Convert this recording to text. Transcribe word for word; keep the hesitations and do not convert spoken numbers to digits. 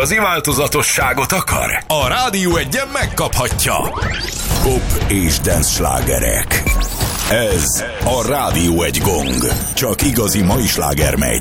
igazi változatosságot akar? A Rádió Egyen megkaphatja. Pop és dance slágerek. Ez a Rádió Egy Gong. Csak igazi mai sláger megy.